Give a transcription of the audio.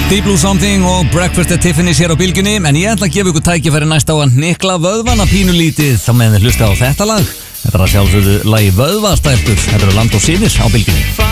Deep Blue Something og Breakfast at Tiffany's hér á bylgjunni. En ég ætla að gefa ykkur tækifæri næst á að hnykla vöðvana pínulítið þá meðan þið hlusta á þetta lag. Þetta er að sjálfsögðu lagi Vöðvastæltur. Þetta eru Land og Synir á bylgjunni.